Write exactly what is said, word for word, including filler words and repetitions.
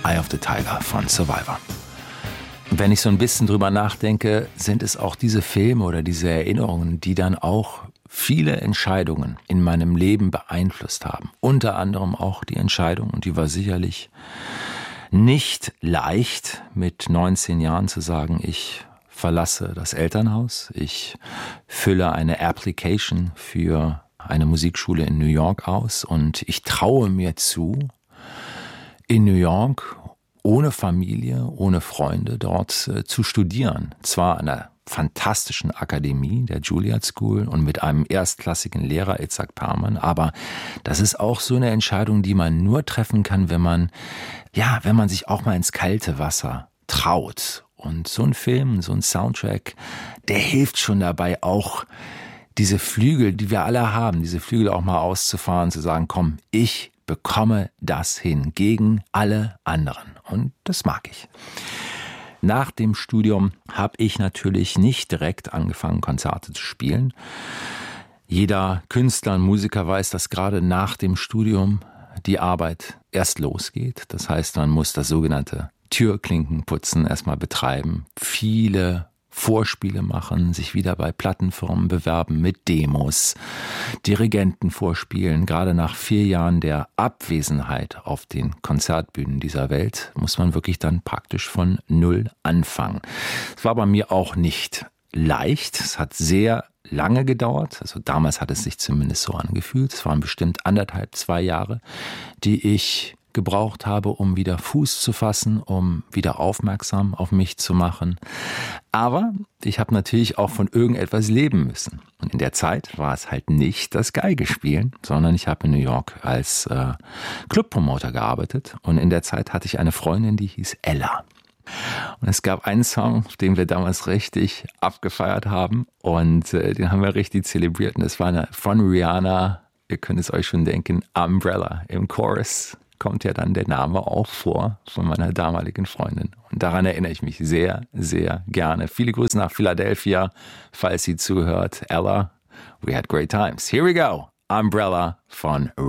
Eye of the Tiger von Survivor. Wenn ich so ein bisschen drüber nachdenke, sind es auch diese Filme oder diese Erinnerungen, die dann auch viele Entscheidungen in meinem Leben beeinflusst haben. Unter anderem auch die Entscheidung, und die war sicherlich nicht leicht, mit neunzehn Jahren zu sagen, ich verlasse das Elternhaus, ich fülle eine Application für eine Musikschule in New York aus und ich traue mir zu, in New York ohne Familie, ohne Freunde dort äh, zu studieren. Zwar an einer fantastischen Akademie, der Juilliard School, und mit einem erstklassigen Lehrer, Itzhak Perlman, aber das ist auch so eine Entscheidung, die man nur treffen kann, wenn man, ja, wenn man sich auch mal ins kalte Wasser traut. Und so ein Film, so ein Soundtrack, der hilft schon dabei, auch diese Flügel, die wir alle haben, diese Flügel auch mal auszufahren, zu sagen, komm, ich bekomme das hin gegen alle anderen. Und das mag ich. Nach dem Studium habe ich natürlich nicht direkt angefangen, Konzerte zu spielen. Jeder Künstler und Musiker weiß, dass gerade nach dem Studium die Arbeit erst losgeht. Das heißt, man muss das sogenannte Türklinkenputzen erstmal betreiben. Viele Vorspiele machen, sich wieder bei Plattenfirmen bewerben mit Demos, Dirigenten vorspielen. Gerade nach vier Jahren der Abwesenheit auf den Konzertbühnen dieser Welt muss man wirklich dann praktisch von Null anfangen. Es war bei mir auch nicht leicht. Es hat sehr lange gedauert. Also damals hat es sich zumindest so angefühlt. Es waren bestimmt anderthalb, zwei Jahre, die ich gebraucht habe, um wieder Fuß zu fassen, um wieder aufmerksam auf mich zu machen. Aber ich habe natürlich auch von irgendetwas leben müssen. Und in der Zeit war es halt nicht das Geigespielen, sondern ich habe in New York als äh, Clubpromoter gearbeitet. Und in der Zeit hatte ich eine Freundin, die hieß Ella. Und es gab einen Song, den wir damals richtig abgefeiert haben. Und äh, den haben wir richtig zelebriert. Und das war eine von Rihanna, ihr könnt es euch schon denken, Umbrella. Im Chorus kommt ja dann der Name auch vor von meiner damaligen Freundin. Und daran erinnere ich mich sehr, sehr gerne. Viele Grüße nach Philadelphia, falls sie zuhört. Ella, we had great times. Here we go. Umbrella von